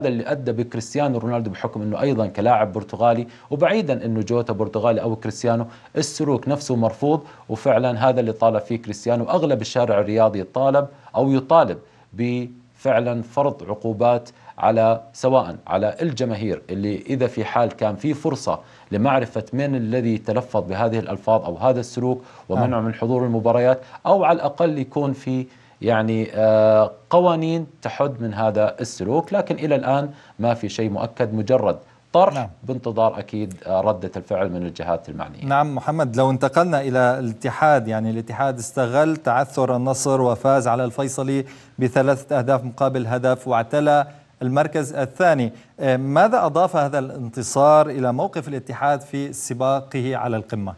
اللي ادى بكريستيانو رونالدو بحكم انه ايضا كلاعب برتغالي، وبعيدا انه جوتا برتغالي او كريستيانو، السلوك نفسه مرفوض. وفعلا هذا اللي طالب فيه كريستيانو. اغلب الشارع الرياضي يطالب او يطالب بفعلا فرض عقوبات على سواء على الجماهير اللي اذا في حال كان في فرصه لمعرفه من الذي تلفظ بهذه الالفاظ او هذا السلوك ومنعه من حضور المباريات، او على الاقل يكون في يعني قوانين تحد من هذا السلوك. لكن إلى الآن ما في شيء مؤكد، مجرد طرح بانتظار أكيد ردة الفعل من الجهات المعنية. نعم محمد، لو انتقلنا إلى الاتحاد، يعني الاتحاد استغل تعثر النصر وفاز على الفيصلي ب3 أهداف مقابل هدف واعتلى المركز الثاني. ماذا أضاف هذا الانتصار إلى موقف الاتحاد في سباقه على القمة؟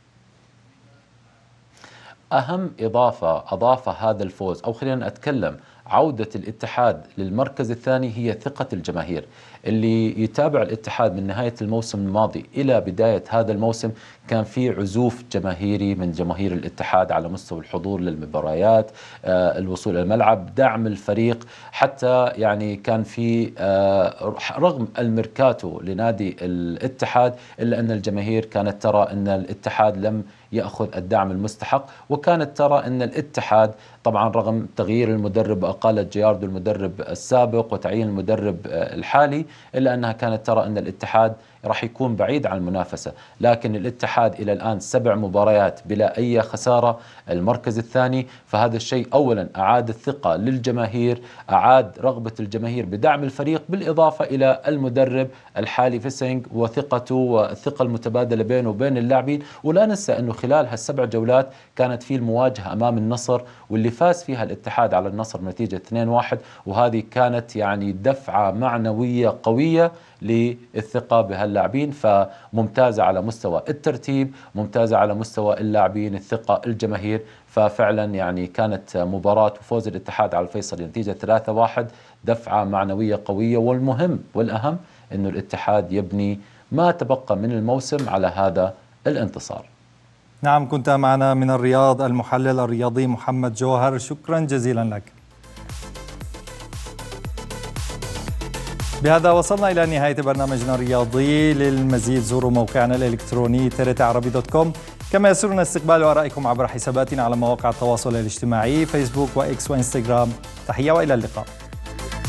أهم إضافة أضافها هذا الفوز، أو خلينا أتكلم عودة الاتحاد للمركز الثاني، هي ثقة الجماهير. اللي يتابع الاتحاد من نهاية الموسم الماضي إلى بداية هذا الموسم كان في عزوف جماهيري من جماهير الاتحاد على مستوى الحضور للمباريات، الوصول إلى الملعب، دعم الفريق. حتى يعني كان في رغم الميركاتو لنادي الاتحاد إلا أن الجماهير كانت ترى أن الاتحاد لم يأخذ الدعم المستحق، وكانت ترى أن الاتحاد طبعا رغم تغيير المدرب وأقالة جياردو المدرب السابق وتعيين المدرب الحالي، إلا أنها كانت ترى أن الاتحاد راح يكون بعيد عن المنافسة. لكن الاتحاد إلى الآن 7 مباريات بلا أي خسارة، المركز الثاني. فهذا الشيء أولا أعاد الثقة للجماهير، أعاد رغبة الجماهير بدعم الفريق، بالإضافة إلى المدرب الحالي فيسنج وثقته والثقة المتبادلة بينه وبين اللاعبين. ولا ننسى أنه خلال هال7 جولات كانت في المواجهة أمام النصر واللي فاز فيها الاتحاد على النصر بنتيجة 2-1، وهذه كانت يعني دفعة معنوية قوية للثقة بهاللاعبين. فممتازة على مستوى الترتيب، ممتازة على مستوى اللاعبين، الثقة، الجماهير. ففعلا يعني كانت مباراة وفوز الاتحاد على الفيصل نتيجة 3-1 دفعة معنوية قوية. والمهم والأهم أنه الاتحاد يبني ما تبقى من الموسم على هذا الانتصار. نعم، كنت معنا من الرياض المحلل الرياضي محمد جوهر، شكرا جزيلا لك. بهذا وصلنا إلى نهاية برنامجنا الرياضي. للمزيد زوروا موقعنا الإلكتروني TRTعربي.com، كما يسرنا استقبال آرائكم عبر حساباتنا على مواقع التواصل الاجتماعي فيسبوك وإكس وإنستغرام. تحية وإلى اللقاء.